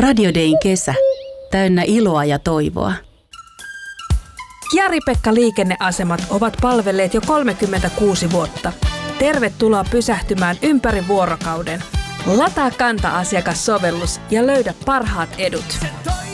Radio Dayn kesä. Täynnä iloa ja toivoa. Jari-Pekka liikenneasemat ovat palvelleet jo 36 vuotta. Tervetuloa pysähtymään ympäri vuorokauden. Lataa Kanta-asiakassovellus ja löydä parhaat edut.